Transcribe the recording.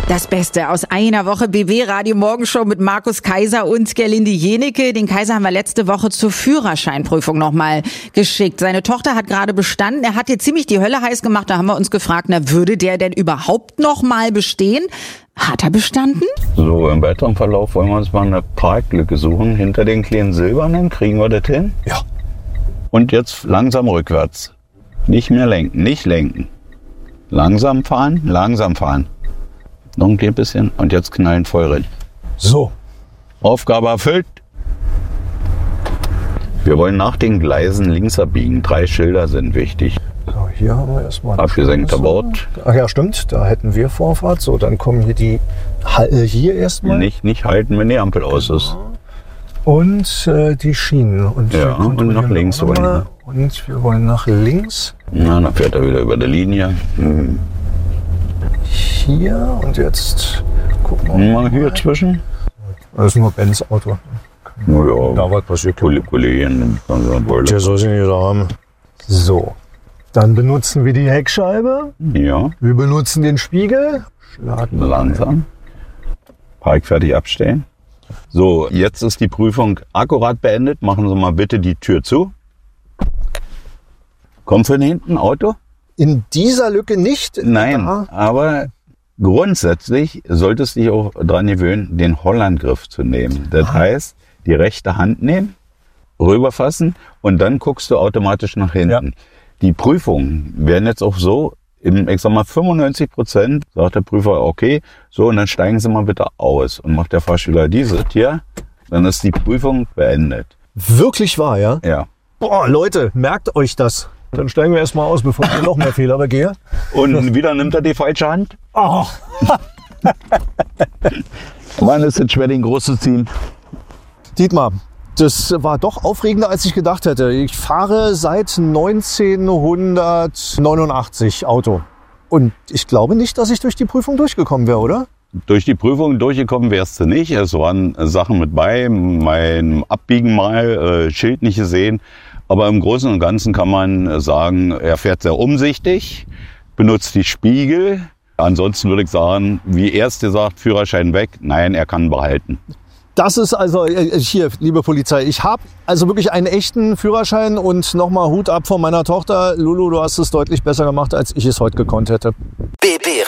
Das Beste aus einer Woche BB Radio Morgenshow mit Markus Kaiser und Gerlinde Jenecke. Den Kaiser haben wir letzte Woche zur Führerscheinprüfung nochmal geschickt. Seine Tochter hat gerade bestanden. Er hat ihr ziemlich die Hölle heiß gemacht. Da haben wir uns gefragt, na, würde der denn überhaupt nochmal bestehen? Hat er bestanden? So, im weiteren Verlauf wollen wir uns mal eine Parklücke suchen. Hinter den kleinen Silbernen, kriegen wir das hin? Ja. Und jetzt langsam rückwärts. Nicht mehr lenken, nicht lenken. Langsam fahren, langsam fahren. Noch ein kleines bisschen und jetzt knallen voll rein. So. Aufgabe erfüllt. Wir wollen nach den Gleisen links abbiegen. 3 Schilder sind wichtig. So, hier haben wir erstmal Abgesenkter Bord. Ach ja, stimmt. Da hätten wir Vorfahrt. So, dann kommen hier die hier erstmal. Nicht halten, wenn die Ampel aus ist. Und die Schienen. Und ja, und nach links wollen. Und wir wollen nach links. Na, dann fährt er wieder über der Linie. Hier und jetzt gucken wir mal hier zwischen. Das ist nur Benz Auto. Ja, da was passiert. Kollegen. Der soll sich nicht haben. So, dann benutzen wir die Heckscheibe. Ja. Wir benutzen den Spiegel. Schlagen langsam. Park fertig abstellen. So, jetzt ist die Prüfung akkurat beendet. Machen Sie mal bitte die Tür zu. Kommt von hinten Auto? In dieser Lücke nicht? Nein, aber grundsätzlich solltest du dich auch daran gewöhnen, den Hollandgriff zu nehmen. Das heißt, die rechte Hand nehmen, rüberfassen und dann guckst du automatisch nach hinten. Ja. Die Prüfungen werden jetzt auch so, ich sag mal 95% sagt der Prüfer, okay, so und dann steigen Sie mal bitte aus und macht der Fahrschüler dieses hier, dann ist die Prüfung beendet. Wirklich wahr, ja? Ja. Boah, Leute, merkt euch das. Dann steigen wir erstmal aus, bevor ich noch mehr Fehler begehe. Und wieder nimmt er die falsche Hand. Oh. Mann, ist es schwer, den groß zu ziehen. Dietmar, das war doch aufregender, als ich gedacht hätte. Ich fahre seit 1989 Auto. Und ich glaube nicht, dass ich durch die Prüfung durchgekommen wäre, oder? Durch die Prüfung durchgekommen wärst du nicht. Es waren Sachen mit bei, mein Abbiegen mal, Schild nicht gesehen. Aber im Großen und Ganzen kann man sagen, er fährt sehr umsichtig, benutzt die Spiegel. Ansonsten würde ich sagen, wie erst gesagt, Führerschein weg. Nein, er kann behalten. Das ist also, hier, liebe Polizei, ich habe also wirklich einen echten Führerschein und nochmal Hut ab von meiner Tochter. Lulu, du hast es deutlich besser gemacht, als ich es heute gekonnt hätte. BB